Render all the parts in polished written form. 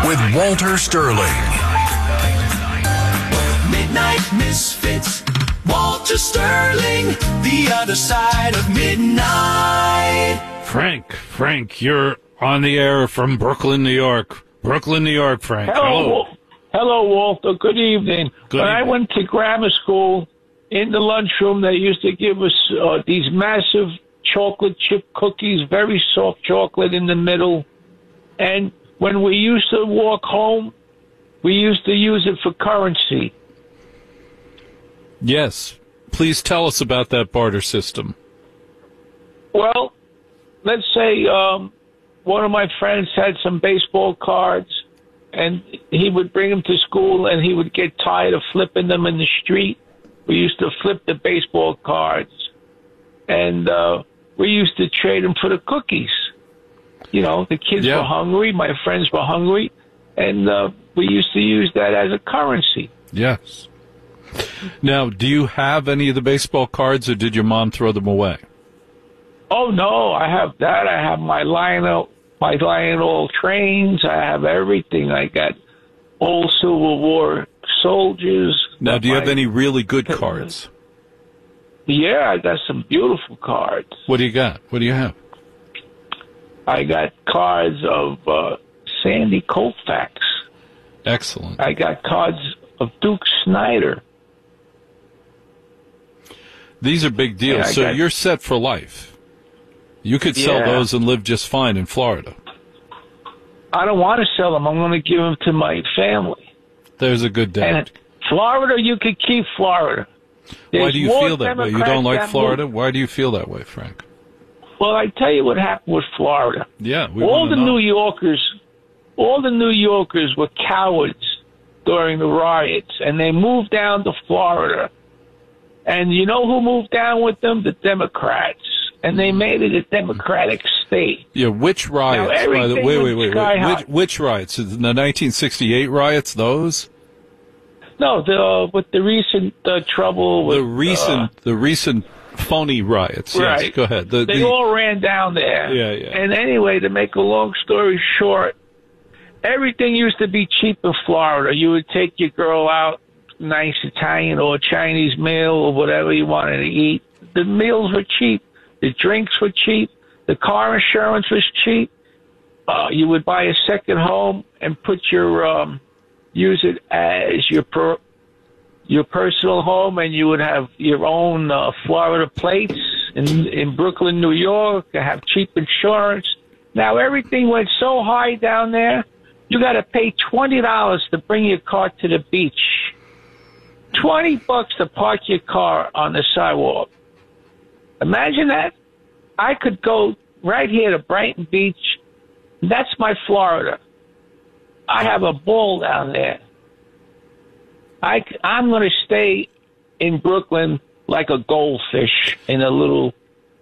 with Walter Sterling. Midnight Misfits, Walter Sterling, the other side of midnight. Frank, you're on the air from Brooklyn, New York. Brooklyn, New York, Frank. Hello, Walter. Good evening. When I went to grammar school, in the lunchroom, they used to give us these massive chocolate chip cookies, very soft chocolate in the middle. And when we used to walk home, we used to use it for currency. Yes. Please tell us about that barter system. Well, let's say one of my friends had some baseball cards, and he would bring them to school, and he would get tired of flipping them in the street. We used to flip the baseball cards, and we used to trade them for the cookies. You know, the kids were hungry, my friends were hungry, and we used to use that as a currency. Yes. Now, do you have any of the baseball cards, or did your mom throw them away? Oh, no, I have that. I have my Lionel trains. I have everything. I got old Civil War soldiers. Now, do you have any really good cards? Yeah, I got some beautiful cards. What do you got? What do you have? I got cards of Sandy Koufax. Excellent. I got cards of Duke Snyder. These are big deals. So you're set for life. You could sell those and live just fine in Florida. I don't want to sell them. I'm going to give them to my family. There's a good dad. And Florida, you could keep Florida. Why do you feel that way? You don't like Florida? Why do you feel that way, Frank? Well, I tell you what happened with Florida. Yeah, all the New Yorkers were cowards during the riots, and they moved down to Florida. And you know who moved down with them? The Democrats. And they made it a Democratic state. Yeah, which riots? Wait. Which riots? The 1968 riots, those? No, with the recent trouble with... The recent phony riots. Right. Yes, go ahead. They all ran down there. Yeah. And anyway, to make a long story short, everything used to be cheap in Florida. You would take your girl out, nice Italian or Chinese meal or whatever you wanted to eat. The meals were cheap. The drinks were cheap. The car insurance was cheap. You would buy a second home and put use it as your personal home, and you would have your own Florida plates in Brooklyn, New York. You have cheap insurance. Now everything went so high down there. You got to pay $20 to bring your car to the beach. $20 to park your car on the sidewalk. Imagine that. I could go right here to Brighton Beach. That's my Florida. I have a ball down there. I'm going to stay in Brooklyn like a goldfish in a little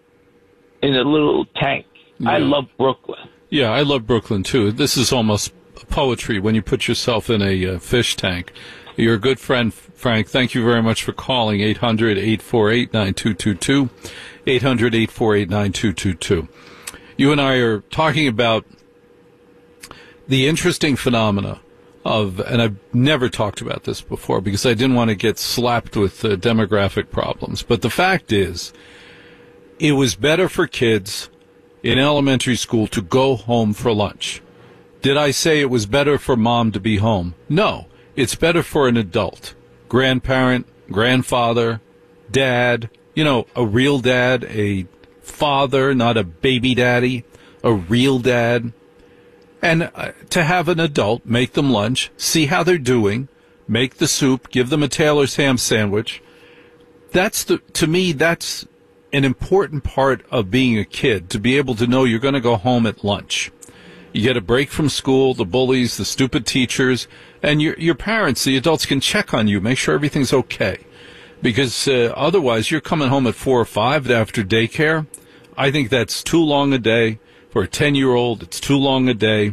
tank. Yeah. I love Brooklyn. Yeah, I love Brooklyn too. This is almost poetry when you put yourself in a fish tank. You're a good friend, Frank. Thank you very much for calling 800-848-9222, 800-848-9222. You and I are talking about the interesting phenomena of, and I've never talked about this before because I didn't want to get slapped with demographic problems, but the fact is, it was better for kids in elementary school to go home for lunch. Did I say it was better for mom to be home? No. It's better for an adult, grandparent, grandfather, dad, a real dad, a father, not a baby daddy, a real dad. And to have an adult make them lunch, see how they're doing, make the soup, give them a Taylor's ham sandwich. To me, that's an important part of being a kid, to be able to know you're going to go home at lunch. You get a break from school, the bullies, the stupid teachers, and your parents, the adults, can check on you, make sure everything's okay. Because otherwise, you're coming home at 4 or 5 after daycare. I think that's too long a day. For a 10-year-old, it's too long a day.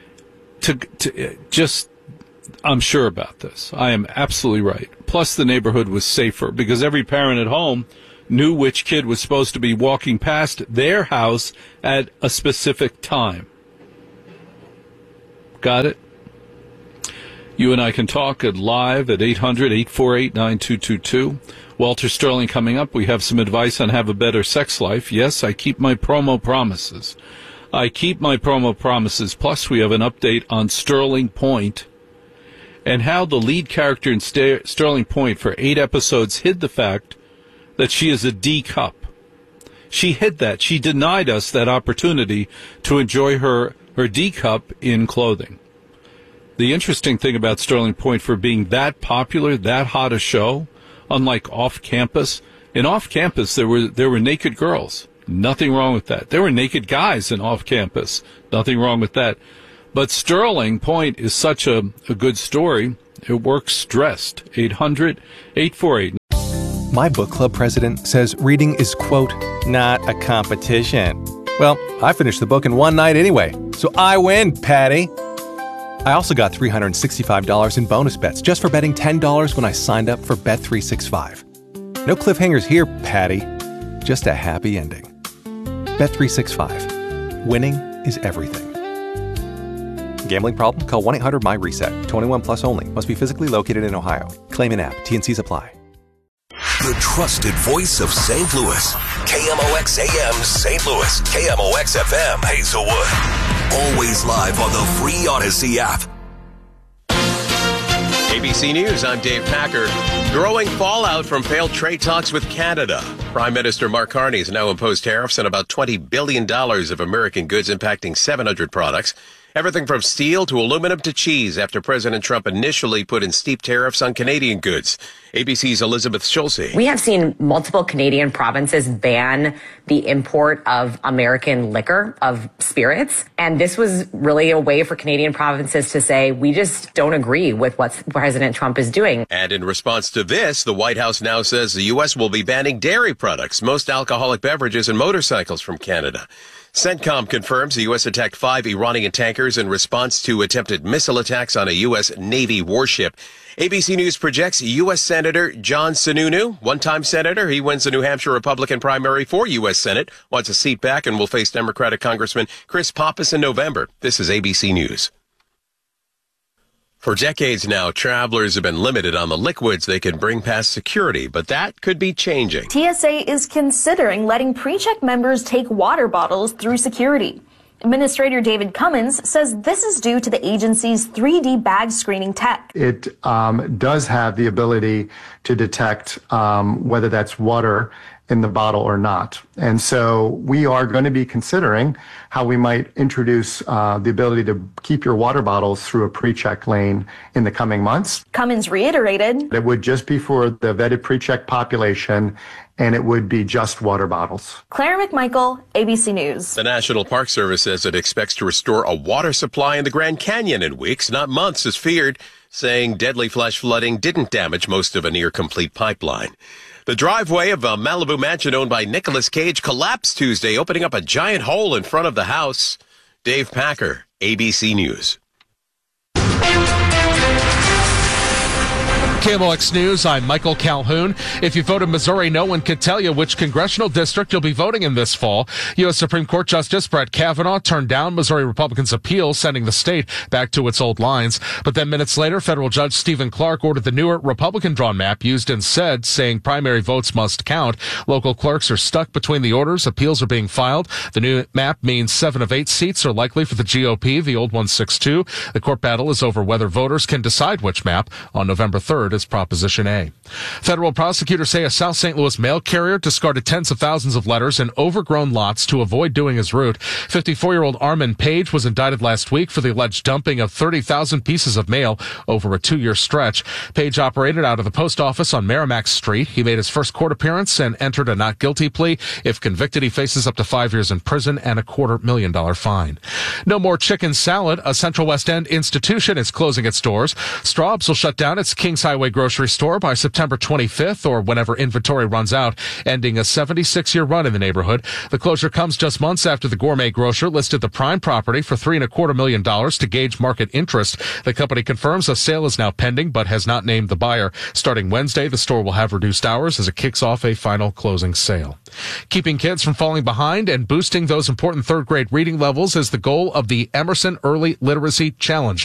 I'm sure about this. I am absolutely right. Plus, the neighborhood was safer because every parent at home knew which kid was supposed to be walking past their house at a specific time. Got it? You and I can talk live at 800-848-9222. Walter Sterling coming up. We have some advice on how a better sex life. Yes, I keep my promo promises. Plus, we have an update on Sterling Point and how the lead character in Sterling Point for 8 episodes hid the fact that she is a D cup. She hid that. She denied us that opportunity to enjoy her D cup in clothing. The interesting thing about Sterling Point for being that popular, that hot a show, unlike Off Campus, in Off Campus there were naked girls. Nothing wrong with that. There were naked guys in Off Campus. Nothing wrong with that. But Sterling Point is such a good story. It works dressed. 800-848. My book club president says reading is, quote, not a competition. Well, I finished the book in one night anyway, so I win, Patty. I also got $365 in bonus bets just for betting $10 when I signed up for Bet365. No cliffhangers here, Patty. Just a happy ending. Bet365. Winning is everything. Gambling problem? Call 1-800-MY-RESET. 21 plus only. Must be physically located in Ohio. Claim in app. T&Cs apply. The trusted voice of St. Louis. KMOX AM St. Louis. KMOX FM Hazelwood. Always live on the free Odyssey app. ABC News, I'm Dave Packer. Growing fallout from failed trade talks with Canada. Prime Minister Mark Carney has now imposed tariffs on about $20 billion of American goods, impacting 700 products. Everything from steel to aluminum to cheese after President Trump initially put in steep tariffs on Canadian goods. ABC's Elizabeth Schulze. We have seen multiple Canadian provinces ban the import of American liquor, of spirits. And this was really a way for Canadian provinces to say, we just don't agree with what President Trump is doing. And in response to this, the White House now says the U.S. will be banning dairy products, most alcoholic beverages, and motorcycles from Canada. CENTCOM confirms the U.S. attacked 5 Iranian tankers in response to attempted missile attacks on a U.S. Navy warship. ABC News projects U.S. Senator John Sununu, one-time senator. He wins the New Hampshire Republican primary for U.S. Senate, wants a seat back, and will face Democratic Congressman Chris Pappas in November. This is ABC News. For decades now, travelers have been limited on the liquids they can bring past security, but that could be changing. TSA is considering letting pre-check members take water bottles through security. Administrator David Cummins says this is due to the agency's 3D bag screening tech. It does have the ability to detect whether that's water in the bottle or not. And so we are going to be considering how we might introduce the ability to keep your water bottles through a pre-check lane in the coming months. Cummins reiterated it would just be for the vetted pre-check population, and it would be just water bottles. Claire McMichael, ABC News. The National Park Service says it expects to restore a water supply in the Grand Canyon in weeks, not months, as feared, saying deadly flash flooding didn't damage most of a near-complete pipeline. The driveway of a Malibu mansion owned by Nicolas Cage collapsed Tuesday, opening up a giant hole in front of the house. Dave Packer, ABC News. KMOX News, I'm Michael Calhoun. If you vote in Missouri, no one can tell you which congressional district you'll be voting in this fall. U.S. Supreme Court Justice Brett Kavanaugh turned down Missouri Republicans' appeal, sending the state back to its old lines. But then minutes later, federal judge Stephen Clark ordered the newer Republican-drawn map used instead, saying primary votes must count. Local clerks are stuck between the orders. Appeals are being filed. The new map means 7 of 8 seats are likely for the GOP. The old one 6-2. The court battle is over whether voters can decide which map on November 3rd. Is Proposition A. Federal prosecutors say a South St. Louis mail carrier discarded tens of thousands of letters in overgrown lots to avoid doing his route. 54-year-old Armin Page was indicted last week for the alleged dumping of 30,000 pieces of mail over a 2-year stretch. Page operated out of the post office on Merrimack Street. He made his first court appearance and entered a not guilty plea. If convicted, he faces up to 5 years in prison and a $250,000 fine. No more chicken salad. A Central West End institution is closing its doors. Straub's will shut down its Kings Highway grocery store by September 25th or whenever inventory runs out, ending a 76-year run in the neighborhood. The closure comes just months after the gourmet grocer listed the prime property for $3.25 million to gauge market interest. The company confirms a sale is now pending but has not named the buyer. Starting Wednesday, the store will have reduced hours as it kicks off a final closing sale. Keeping kids from falling behind and boosting those important third-grade reading levels is the goal of the Emerson Early Literacy Challenge.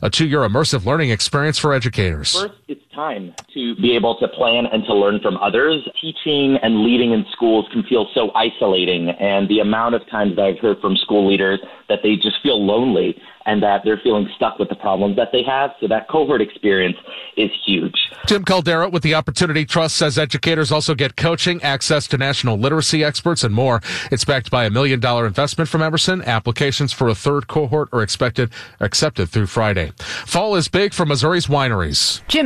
a 2-year immersive learning experience for educators. First, it's time to be able to plan and to learn from others. Teaching and leading in schools can feel so isolating, and the amount of times that I've heard from school leaders that they just feel lonely and that they're feeling stuck with the problems that they have. So that cohort experience is huge. Jim Caldera with the Opportunity Trust says educators also get coaching, access to national literacy experts, and more. It's backed by $1 million investment from Emerson. Applications for a third cohort are accepted through Friday. Fall is big for Missouri's wineries. Jim